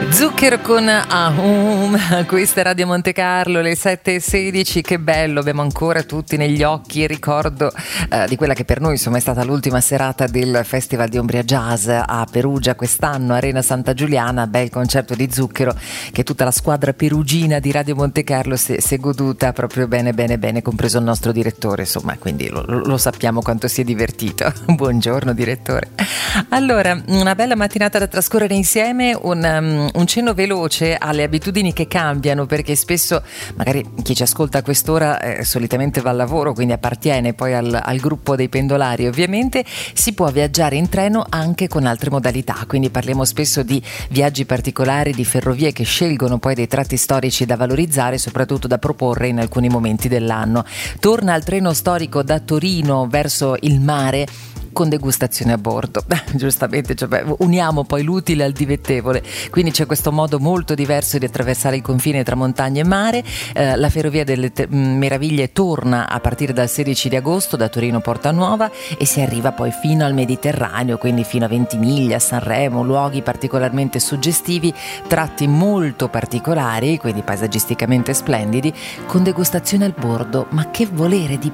Zucchero con Ahum, questa è Radio Monte Carlo, le 7:16, che bello, abbiamo ancora tutti negli occhi il ricordo di quella che per noi insomma è stata l'ultima serata del Festival di Umbria Jazz a Perugia quest'anno, Arena Santa Giuliana, bel concerto di Zucchero che tutta la squadra perugina di Radio Monte Carlo si è goduta proprio bene, compreso il nostro direttore, insomma, quindi lo sappiamo quanto si è divertito. Buongiorno direttore. Allora, una bella mattinata da trascorrere insieme, un cenno veloce alle abitudini che cambiano, perché spesso magari chi ci ascolta a quest'ora solitamente va al lavoro, quindi appartiene poi al gruppo dei pendolari. Ovviamente si può viaggiare in treno anche con altre modalità, quindi parliamo spesso di viaggi particolari, di ferrovie che scelgono poi dei tratti storici da valorizzare, soprattutto da proporre in alcuni momenti dell'anno. Torna il treno storico da Torino verso il mare con degustazione a bordo. Giustamente, cioè, uniamo poi l'utile al dilettevole, quindi c'è questo modo molto diverso di attraversare il confine tra montagna e mare. La Ferrovia delle Meraviglie torna a partire dal 16 di agosto da Torino Porta Nuova e si arriva poi fino al Mediterraneo, quindi fino a Ventimiglia, Sanremo, luoghi particolarmente suggestivi, tratti molto particolari, quindi paesaggisticamente splendidi, con degustazione al bordo. Ma che volere di